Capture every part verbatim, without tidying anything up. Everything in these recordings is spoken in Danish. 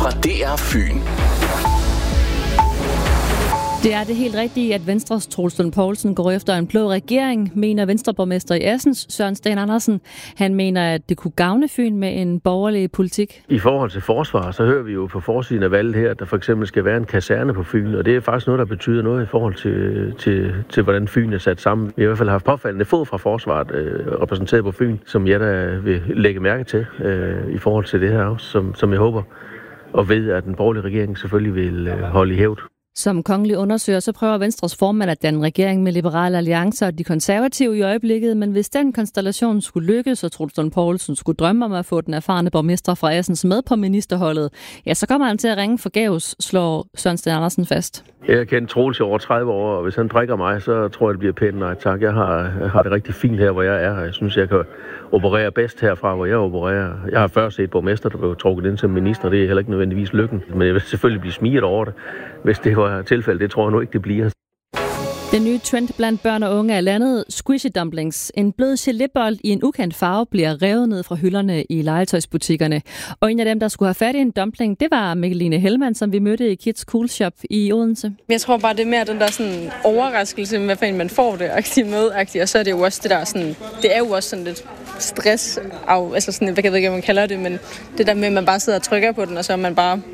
fra D R Fyn. Det er det helt rigtige, at Venstres Troels Lund Poulsen går efter en blå regering, mener Venstreborgmester i Assens, Søren Steen Andersen. Han mener, at det kunne gavne Fyn med en borgerlig politik. I forhold til forsvar, så hører vi jo på forsiden af valget her, at der for eksempel skal være en kaserne på Fyn, og det er faktisk noget, der betyder noget i forhold til, til, til hvordan Fyn er sat sammen. Vi har i hvert fald haft påfaldende få fra forsvaret øh, repræsenteret på Fyn, som jeg da vil lægge mærke til øh, i forhold til det her også, som, som jeg håber og ved, at den borgerlige regering selvfølgelig vil øh, holde i hævd. Som kongelig undersøger, så prøver Venstres formand at danne regering med Liberale Alliancer og de konservative i øjeblikket, men hvis den konstellation skulle lykkes, og Troels Lund Poulsen skulle drømme om at få den erfarne borgmester fra Assens med på ministerholdet, ja, så kommer han til at ringe forgæves, slår Søren Steen Andersen fast. Jeg har kendt Troels i over tredive år, og hvis han prikker mig, så tror jeg, det bliver pænt. Nej tak, jeg har, jeg har det rigtig fint her, hvor jeg er. Jeg synes, jeg kan operere bedst herfra, hvor jeg opererer. Jeg har før set borgmester, der blev trukket ind som minister. Det er heller ikke nødvendigvis lykken, men jeg vil selvfølgelig blive smiget over det, hvis det var tilfældet. Det tror jeg nu ikke, det bliver. Den nye trend blandt børn og unge er landet squishy dumplings. En blød gelébbold i en ukendt farve bliver revet ned fra hylderne i legetøjsbutikkerne. Og en af dem, der skulle have fat i en dumpling, det var Mikkeline Hellmann, som vi mødte i Kids Cool Shop i Odense. Jeg tror bare, det er mere den der sådan overraskelse med, hvad fanden man får det aktivt med, og så er det jo også det der sådan, det er jo også sådan lidt stress af, altså sådan, hvad jeg ved ikke, hvad man kalder det, men det der med, at man bare sidder og trykker på den, og så er man bare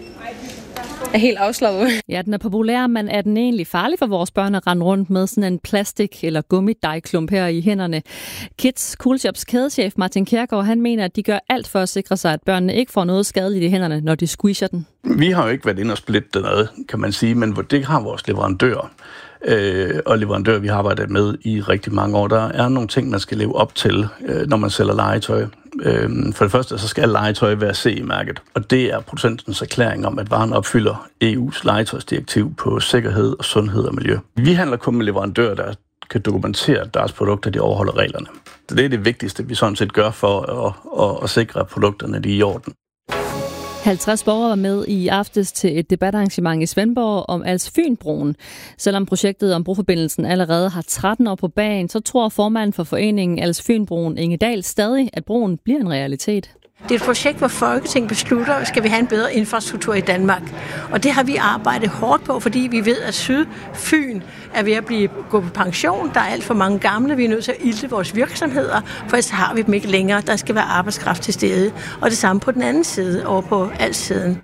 er helt afslappet. Ja, den er populær, men er den egentlig farlig for vores børn at rende rundt med sådan en plastik- eller gummidejklump her i hænderne? Kids Cool Shops kædechef Martin Kjærgaard, han mener, at de gør alt for at sikre sig, at børnene ikke får noget skadeligt i hænderne, når de squisher den. Vi har jo ikke været inde og splitte noget, kan man sige, men det har vores leverandører. Øh, og leverandører, vi har arbejdet med i rigtig mange år. Der er nogle ting, man skal leve op til, øh, når man sælger legetøj. Øh, for det første, så skal legetøj være C E-mærket, og det er producentens erklæring om, at varen opfylder E U's legetøjsdirektiv på sikkerhed og sundhed og miljø. Vi handler kun med leverandører, der kan dokumentere, at deres produkter de overholder reglerne. Så det er det vigtigste, vi sådan set gør for at, at, at sikre, at produkterne de er i orden. halvtreds borgere var med i aftes til et debatarrangement i Svendborg om Als-Fyn-broen. Selvom projektet om broforbindelsen allerede har tretten år på bagen, så tror formanden for foreningen Als-Fyn-broen, Inge Dahl, stadig, at broen bliver en realitet. Det er et projekt, hvor Folketinget beslutter, at skal vi have en bedre infrastruktur i Danmark. Og det har vi arbejdet hårdt på, fordi vi ved, at Sydfyn er ved at blive gå på pension. Der er alt for mange gamle. Vi er nødt til at ilte vores virksomheder, for ellers har vi dem ikke længere. Der skal være arbejdskraft til stede. Og det samme på den anden side, over på Als-siden.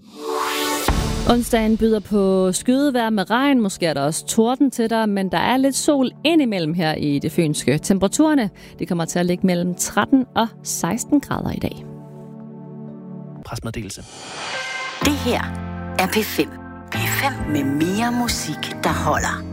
Onsdagen byder på skydevejr med regn, måske er der også torden til dig, men der er lidt sol indimellem her i det fynske. Temperaturerne det kommer til at ligge mellem tretten og seksten grader i dag. Presmeddelelse. Det her er P fem. P fem med mere musik, der holder.